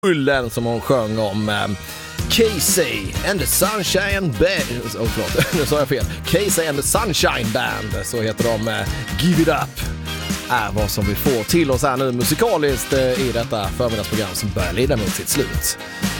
Ullen som hon sjöng om. Casey and the Sunshine Band. Förlåt, nu sa jag fel. Casey and the Sunshine Band, så heter de. Give It Up är vad som vi får till oss här nu musikaliskt i detta förmiddagsprogram som börjar lida mot sitt slut.